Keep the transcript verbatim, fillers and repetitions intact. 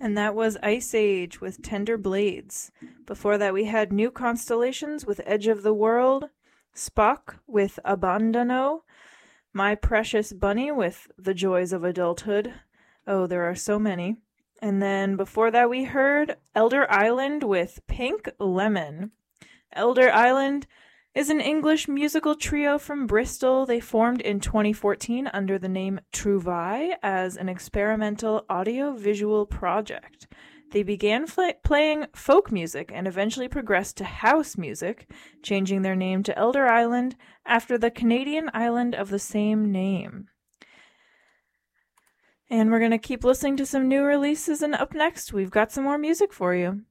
And that was Ice Age with Tender Blades. Before that, we had New Constellations with Edge of the World, Spock with Abandono, My Precious Bunny with The Joys of Adulthood. Oh, there are so many. And then before that, we heard Elder Island with Pink Lemon. Elder Island is an English musical trio from Bristol. They formed in twenty fourteen under the name Trouvaille as an experimental audio-visual project. They began fl- playing folk music and eventually progressed to house music, changing their name to Elder Island after the Canadian island of the same name. And we're going to keep listening to some new releases, and up next, we've got some more music for you.